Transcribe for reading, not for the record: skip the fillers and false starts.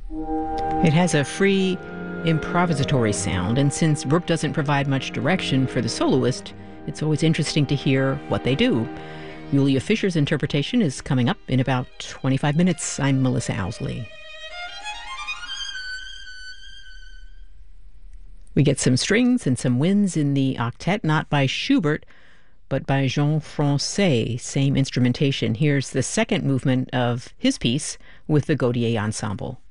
It has a free, improvisatory sound, and since Bruch doesn't provide much direction for the soloist, it's always interesting to hear what they do. Julia Fischer's interpretation is coming up in about 25 minutes. I'm Melissa Owsley. We get some strings and some winds in the octet, not by Schubert, but by Jean Francais, same instrumentation. Here's the second movement of his piece with the Gaudier Ensemble.